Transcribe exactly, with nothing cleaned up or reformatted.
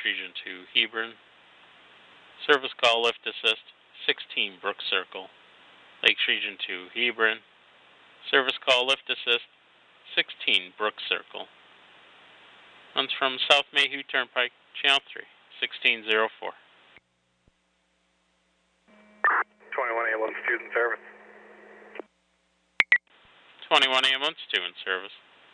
Region two, Hebron. Service call lift assist, sixteen Brook Circle. Lakes Region two, Hebron. Service call lift assist, sixteen Brook Circle. Runs from South Mayhew Turnpike, Channel three, sixteen oh four. twenty-one ambulance two in service. twenty-one ambulance two in service.